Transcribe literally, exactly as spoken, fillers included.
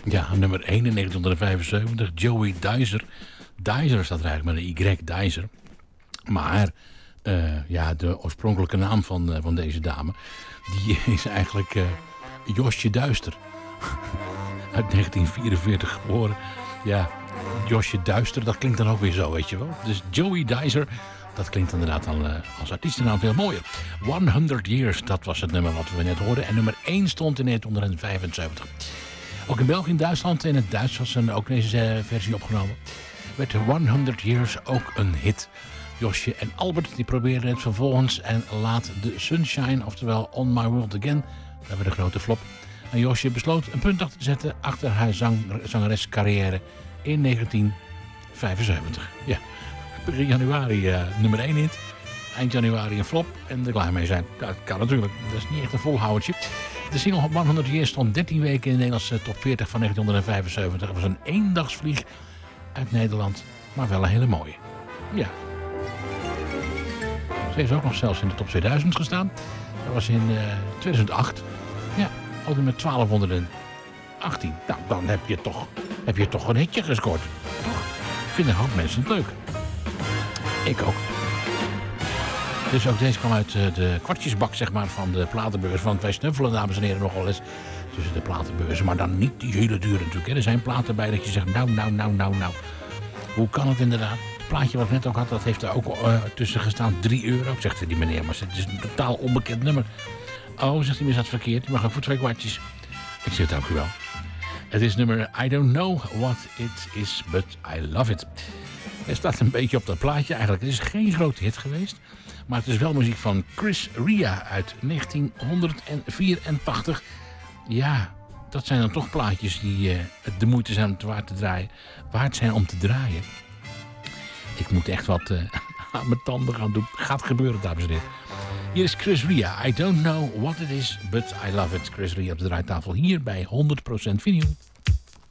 Ja, nummer één in negentien vijfenzeventig. Joey Dicer. Dicer staat er eigenlijk met een Y, Dicer. Maar uh, ja, de oorspronkelijke naam van, uh, van deze dame... die is eigenlijk uh, Josje Duister. Uit negentien vierenveertig geboren. Ja, Josje Duister, dat klinkt dan ook weer zo, weet je wel. Dus Joey Dicer, dat klinkt inderdaad al, uh, als artiestennaam veel mooier. honderd Years, dat was het nummer wat we net hoorden. En nummer één stond in negentien vijfenzeventig. Ook in België en Duitsland, in het Duits was een, ook deze versie opgenomen. Werd honderd Years ook een hit. Josje en Albert die probeerden het vervolgens en laat de Sunshine, oftewel On My World Again. Dat werd een grote flop. En Josje besloot een punt achter te zetten achter haar zang, zangerescarrière in negentien vijfenzeventig. Ja, begin januari uh, nummer één hit. Eind januari een flop en er klaar mee zijn. Dat kan natuurlijk, dat is niet echt een volhoudertje. De single honderd Years stond dertien weken in de Nederlandse top veertig van negentien vijfenzeventig. Het was een eendagsvlieg uit Nederland, maar wel een hele mooie. Ja. Ze heeft ook nog zelfs in de top tweeduizend gestaan. Dat was in uh, tweeduizend acht. Ja, altijd met twaalfhonderdachttien. Nou, dan heb je toch, heb je toch een hitje gescoord. Toch? Vinden een hoop mensen het leuk. Ik ook. Dus ook deze kwam uit uh, de kwartjesbak, zeg maar, van de platenbeurs. Want wij snuffelen, dames en heren, nogal eens tussen de platenbeurzen. Maar dan niet die hele dure natuurlijk. Hè. Er zijn platen bij dat je zegt, nou, nou, nou, nou, nou. Hoe kan het inderdaad? Het plaatje wat ik net ook had, dat heeft er ook uh, tussen gestaan. drie euro, zegt die meneer. Maar het is een totaal onbekend nummer. Oh, zegt hij, is dat verkeerd? Die mag ook voor twee kwartjes. Ik zeg, dank u wel. Het is nummer I don't know what it is, but I love it. Het staat een beetje op dat plaatje eigenlijk. Het is geen grote hit geweest. Maar het is wel muziek van Chris Rea uit negentien vierentachtig. Ja, dat zijn dan toch plaatjes die uh, de moeite zijn om te waard te draaien. Waard zijn om te draaien. Ik moet echt wat uh, aan mijn tanden gaan doen. Gaat gebeuren, dames en heren. Hier is Chris Rea. I don't know what it is, but I love it. Chris Rea op de draaitafel hier bij honderd procent vinyl.